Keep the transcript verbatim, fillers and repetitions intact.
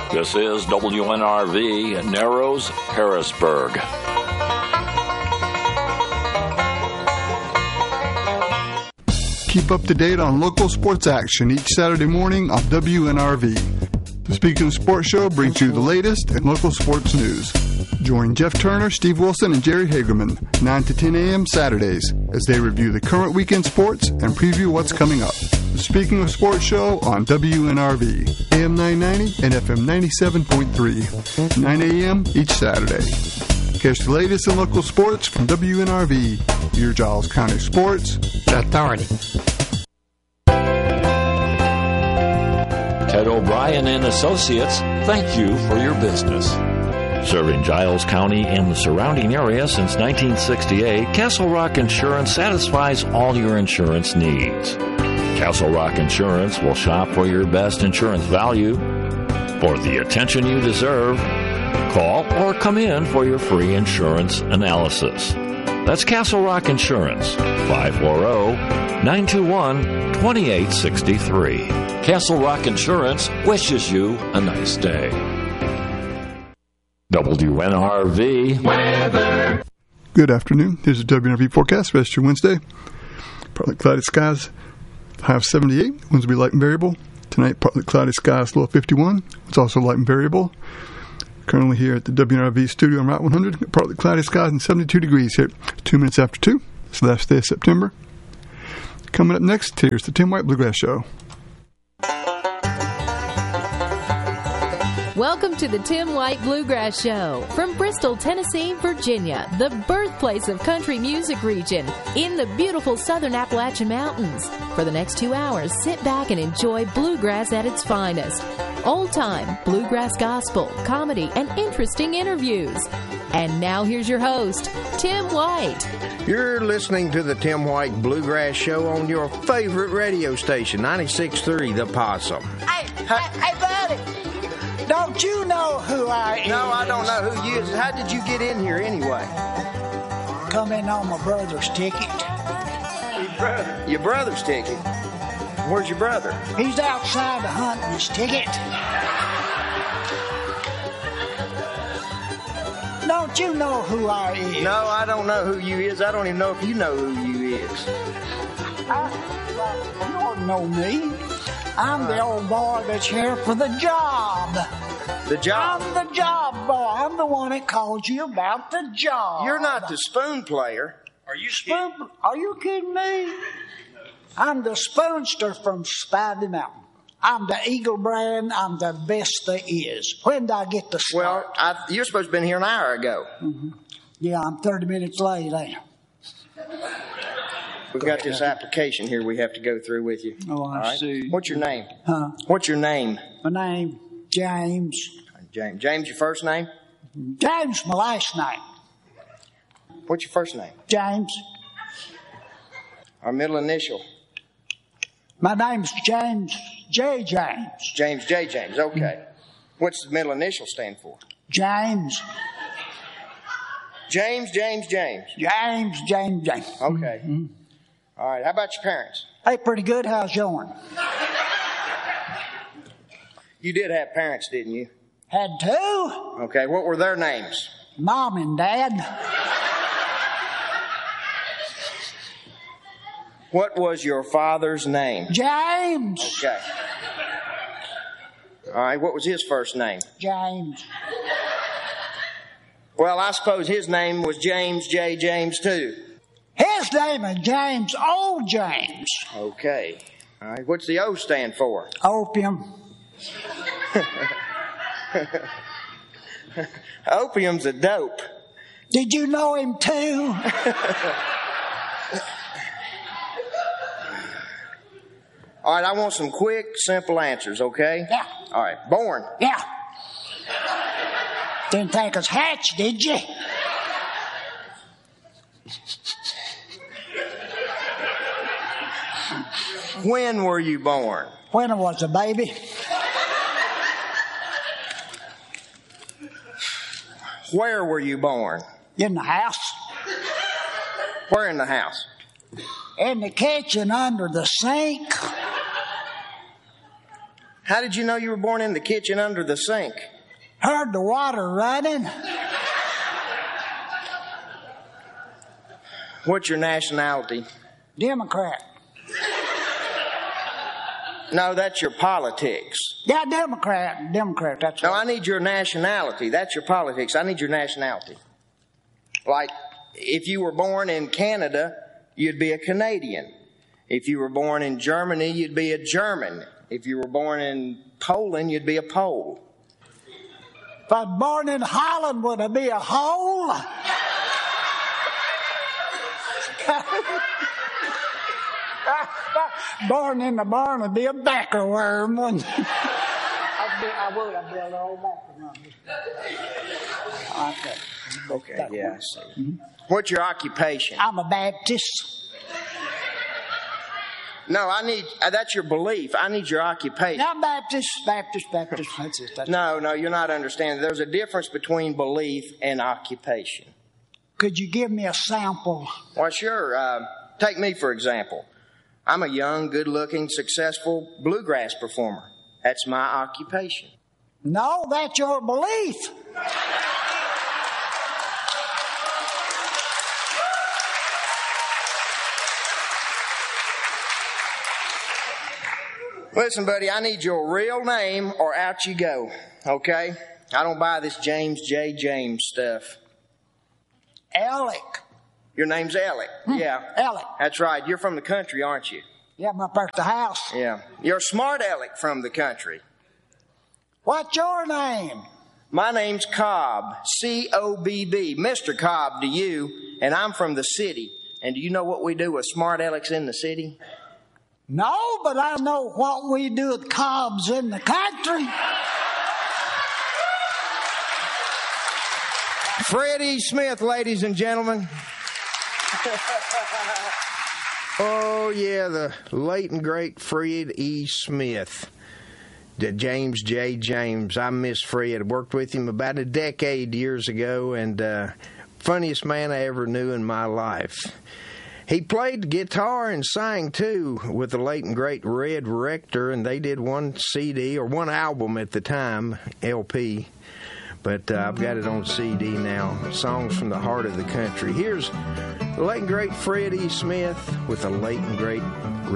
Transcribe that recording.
This is W N R V, Narrows, Harrisburg. Keep up to date on local sports action each Saturday morning on W N R V. The Speaking of Sports Show brings you the latest in local sports news. Join Jeff Turner, Steve Wilson, and Jerry Hagerman, nine to ten a.m. Saturdays, as they review the current weekend sports and preview what's coming up. The Speaking of Sports Show on W N R V, A M nine ninety and F M ninety-seven point three, nine a.m. each Saturday. Catch the latest in local sports from W N R V, your Giles County Sports Authority. Ted O'Brien and Associates, thank you for your business. Serving Giles County and the surrounding area since nineteen sixty-eight, Castle Rock Insurance satisfies all your insurance needs. Castle Rock Insurance will shop for your best insurance value. For the attention you deserve, call or come in for your free insurance analysis. That's Castle Rock Insurance, five four zero, nine two one, two eight six three. Castle Rock Insurance wishes you a nice day. W N R V weather. Good afternoon. Here's the W N R V forecast for Easter Wednesday. Partly cloudy skies, high of seventy-eight. Winds will be light and variable. Tonight, partly cloudy skies, low of fifty-one. It's also light and variable. Currently here at the W N R V studio on Route one hundred, partly cloudy skies and seventy-two degrees here at two minutes after two. It's the last day of September. Coming up next, here's the Tim White Bluegrass Show. Welcome to the Tim White Bluegrass Show from Bristol, Tennessee, Virginia, the birthplace of country music region in the beautiful southern Appalachian Mountains. For the next two hours, sit back and enjoy bluegrass at its finest. Old-time, bluegrass gospel, comedy, and interesting interviews. And now here's your host, Tim White. You're listening to the Tim White Bluegrass Show on your favorite radio station, ninety-six point three The Possum. Hey, hey, hey, buddy. Don't you know who I am? No, I don't know who you is. How did you get in here anyway? Come in on my brother's ticket. Your brother? Your brother's ticket? Where's your brother? He's outside the hunting his ticket. Don't you know who I is? No, I don't know who you is. I don't even know if you know who you is. I, well, you don't know me. I'm the old boy that's here for the job. The job? I'm the job boy. I'm the one that called you about the job. You're not the spoon player. Are you spoon? Are you kidding me? I'm the spoonster from Spivey Mountain. I'm the Eagle brand. I'm the best there is. When did I get to start? Well, I, you're supposed to have been here an hour ago. Mm-hmm. Yeah, I'm thirty minutes late. Eh? We've got this application here we have to go through with you. Oh, I right? see. What's your name? Huh? What's your name? My name, James. James. James, your first name? James, my last name. What's your first name? James. Our middle initial? My name's James J. James. James J. James, okay. Mm-hmm. What's the middle initial stand for? James. James, James, James. James, James, James. Okay. Mm-hmm. All right. How about your parents? Hey, pretty good. How's yours? You did have parents, didn't you? Had two. Okay. What were their names? Mom and Dad. What was your father's name? James. Okay. All right. What was his first name? James. Well, I suppose his name was James J. James, too. His name is James O. James. Okay. All right. What's the O stand for? Opium. Opium's a dope. Did you know him, too? All right. I want some quick, simple answers, okay? Yeah. All right. Born? Yeah. Didn't think us hatched, did you? When were you born? When I was a baby. Where were you born? In the house. Where in the house? In the kitchen under the sink. How did you know you were born in the kitchen under the sink? Heard the water running. What's your nationality? Democrat. No, that's your politics. Yeah, Democrat. Democrat, that's No, right. I need your nationality. That's your politics. I need your nationality. Like, if you were born in Canada, you'd be a Canadian. If you were born in Germany, you'd be a German. If you were born in Poland, you'd be a Pole. If I was born in Holland, would I be a hole? Born in the barn would be a backer worm, wouldn't I? I'd be, I would. I'd be a little backer worm. Okay. Okay, yeah, I see. Mm-hmm. What's your occupation? I'm a Baptist. No, I need, uh, that's your belief. I need your occupation. I'm Baptist, Baptist, Baptist. That's it. That's No, no, you're not understanding. There's a difference between belief and occupation. Could you give me a sample? Well, sure. Uh, take me, for example. I'm a young, good-looking, successful bluegrass performer. That's my occupation. No, that's your belief. Listen, buddy, I need your real name or out you go, okay? I don't buy this James J. James stuff. Alec. Your name's Alec. Hmm. Yeah. Alec. That's right. You're from the country, aren't you? Yeah, I'm up there at the house. Yeah. You're a smart Alec from the country. What's your name? My name's Cobb, C O B B, Mister Cobb to you, and I'm from the city. And do you know what we do with smart Alecs in the city? No, but I know what we do with Cobbs in the country. Fred E. Smith, ladies and gentlemen. Oh, yeah, the late and great Fred E. Smith. The James J. James. I miss Fred. I worked with him about a decade years ago, and uh, funniest man I ever knew in my life. He played guitar and sang, too, with the late and great Red Rector, and they did one C D, or one album at the time, L P. But uh, I've got it on C D now, Songs from the Heart of the Country. Here's the late and great Fred E. Smith with the late and great Red